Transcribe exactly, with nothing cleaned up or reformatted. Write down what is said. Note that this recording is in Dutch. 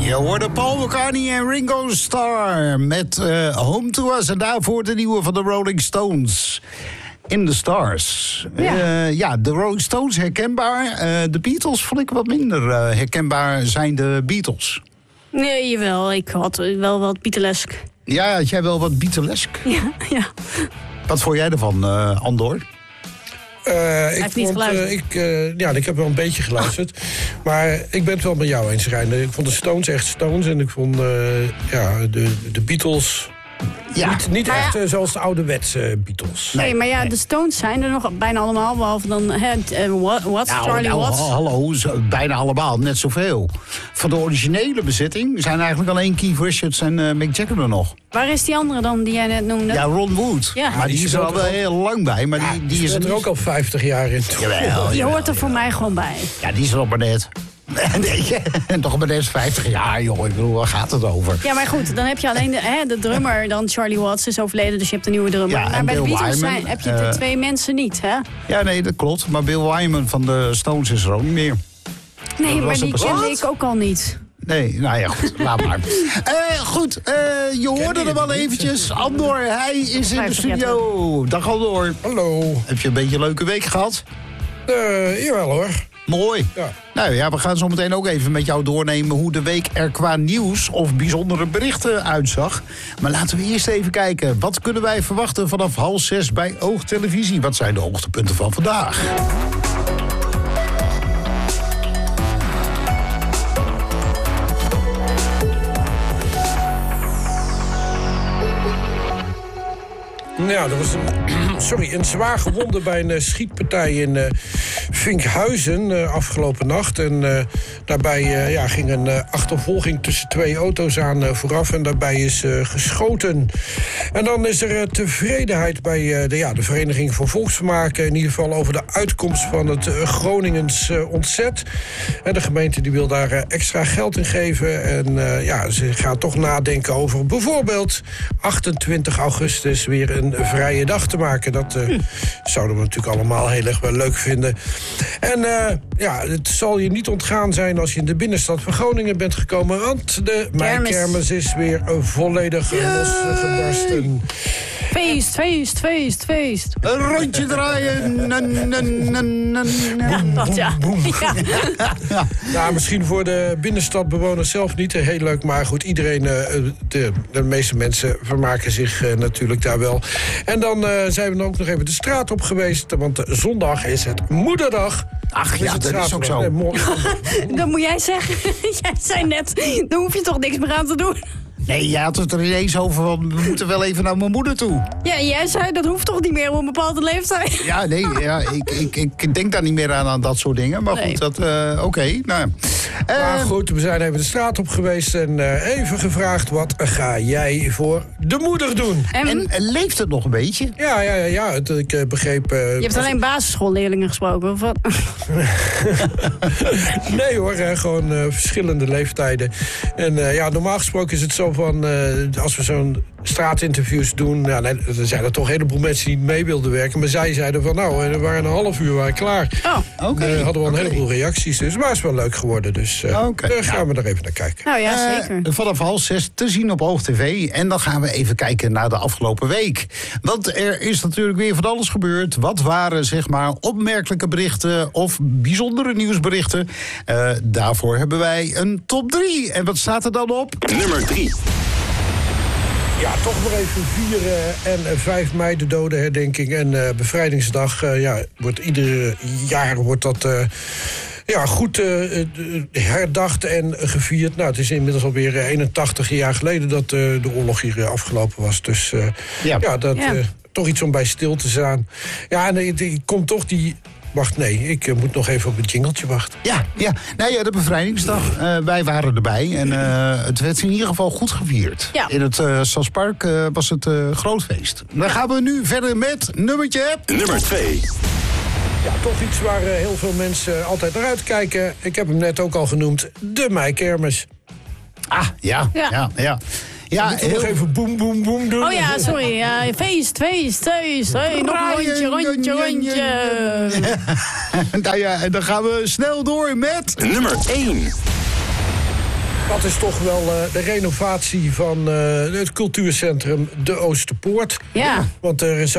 Je hoorde Paul McCartney en Ringo Starr met uh, Home to Us. En daarvoor de nieuwe van de Rolling Stones. In the Stars. Ja, uh, ja de Rolling Stones herkenbaar. Uh, de Beatles vond ik wat minder uh, herkenbaar zijn de Beatles. Nee, jawel. Ik had wel wat Beatlesk. Ja, had jij wel wat Beatlesk? Ja, ja. Wat vond jij ervan, uh, Andor? Uh, ik, vond, uh, ik, uh, ja, ik heb wel een beetje geluisterd. Maar ik ben het wel met jou eens, Reiner. Ik vond de Stones echt Stones. En ik vond uh, ja, de, de Beatles... Ja. Niet, niet echt ja. uh, zoals de ouderwetse Beatles. Nee, maar ja, de Stones zijn er nog bijna allemaal. Behalve dan uh, Watts, nou, Charlie nou, Watts. Hallo, bijna allemaal, net zoveel. Van de originele bezetting zijn eigenlijk alleen Keith Richards en uh, Mick Jagger er nog. Waar is die andere dan die jij net noemde? Ja, Ron Wood. Ja. Maar die, die is er al wel heel lang bij. Maar ja, die, die, die is er, er ook al vijftig jaar in. Jawel, die jawel, hoort er voor jawel. mij gewoon bij. Ja, die is er nog maar net. Nee, toch maar net vijftig jaar, joh. Ik bedoel, waar gaat het over? Ja, maar goed, dan heb je alleen de, hè, de drummer. Dan Charlie Watts is overleden, dus je hebt een nieuwe drummer. Ja, maar bij Bill de Beatles Wyman, zijn, heb je uh, twee mensen niet, hè? Ja, nee, dat klopt. Maar Bill Wyman van de Stones is er ook niet meer. Nee, dat maar die kende ik ook al niet. Nee, nou ja, goed, laat maar. Uh, goed, uh, je hoorde hem al eventjes. Andor, hij is in de studio. Dag Andor. Hallo. Heb je een beetje een leuke week gehad? Uh, jawel hoor. Mooi. Ja. Nou ja, we gaan zo meteen ook even met jou doornemen hoe de week er qua nieuws of bijzondere berichten uitzag. Maar laten we eerst even kijken. Wat kunnen wij verwachten vanaf half zes bij Oogtelevisie? Wat zijn de hoogtepunten van vandaag? Ja, er was een, sorry, een zwaar gewonde bij een uh, schietpartij in uh, Vinkhuizen uh, afgelopen nacht. En uh, daarbij uh, ja, ging een uh, achtervolging tussen twee auto's aan uh, vooraf. En daarbij is uh, geschoten. En dan is er uh, tevredenheid bij uh, de, ja, de Vereniging voor Volksvermaak. In ieder geval over de uitkomst van het uh, Groningens uh, ontzet. En de gemeente die wil daar uh, extra geld in geven. En uh, ja, ze gaat toch nadenken over bijvoorbeeld achtentwintig augustus weer een een vrije dag te maken. Dat uh, hm. zouden we natuurlijk allemaal heel erg wel leuk vinden. En uh, ja, het zal je niet ontgaan zijn als je in de binnenstad van Groningen bent gekomen, want de meikermis is weer volledig losgebarsten. Feest, feest, feest, feest. Een rondje draaien. Ja, dat ja. ja. ja. Nou, misschien voor de binnenstadbewoners zelf niet heel leuk, maar goed, iedereen, de, de meeste mensen vermaken zich uh, natuurlijk daar wel. En dan uh, zijn we dan ook nog even de straat op geweest, want zondag is het Moederdag. Ach ja, dat is ook zo. Dan moet jij zeggen, jij zei net, dan hoef je toch niks meer aan te doen. Nee, jij had het er ineens over, want we moeten wel even naar mijn moeder toe. Ja, jij zei, dat hoeft toch niet meer op een bepaalde leeftijd? Ja, nee, ja, ik, ik, ik denk daar niet meer aan, aan dat soort dingen. Maar nee. goed, dat, uh, oké. Okay, nou. Maar goed, we zijn even de straat op geweest en uh, even gevraagd, wat ga jij voor de moeder doen? En, en, en leeft het nog een beetje? Ja, ja, ja, ja het, ik uh, begreep... Uh, Je hebt alleen basisschoolleerlingen gesproken, of wat? Nee hoor, hè, gewoon uh, verschillende leeftijden. En uh, ja, normaal gesproken is het zo van, uh, als we zo'n straatinterviews doen, ja, nee, er zijn er toch een heleboel mensen die niet mee wilden werken. Maar zij zeiden van, nou, er waren een half uur waren klaar. Oh, oké. Okay. Uh, hadden we een okay. heleboel reacties, dus maar het is wel leuk geworden. Dus uh, okay. daar gaan ja. we er even naar kijken. Nou ja, zeker. Uh, vanaf half zes te zien op Oog T V. En dan gaan we even kijken naar de afgelopen week. Want er is natuurlijk weer van alles gebeurd. Wat waren, zeg maar, opmerkelijke berichten of bijzondere nieuwsberichten? Uh, daarvoor hebben wij een top drie. En wat staat er dan op? Nummer drie. Ja, toch maar even vieren en vijf mei de dodenherdenking en uh, bevrijdingsdag. Uh, ja, wordt ieder jaar wordt dat uh, ja, goed uh, herdacht en gevierd. Nou, het is inmiddels alweer eenentachtig jaar geleden dat uh, de oorlog hier afgelopen was. Dus uh, ja. ja, dat ja. Uh, toch iets om bij stil te staan. Ja, en uh, komt toch die... Wacht, nee, ik uh, moet nog even op het jingeltje wachten. Ja, ja. Nou ja, de bevrijdingsdag. Uh, wij waren erbij en uh, het werd in ieder geval goed gevierd. Ja. In het uh, Stadspark uh, was het uh, groot feest. Dan gaan we nu verder met nummertje... Nummer twee. Ja, toch iets waar uh, heel veel mensen altijd naar uitkijken. Ik heb hem net ook al genoemd, de meikermis. Ah, ja, ja, ja. ja. Ja, heel... nog even boem, boem, boem doen. Oh ja, sorry. Ja, feest, feest, feest. Hey, nog een rondje, rondje, rondje. Nou ja, en dan gaan we snel door met... Nummer één. Dat is toch wel uh, de renovatie van uh, het cultuurcentrum De Oosterpoort. Ja. Want er is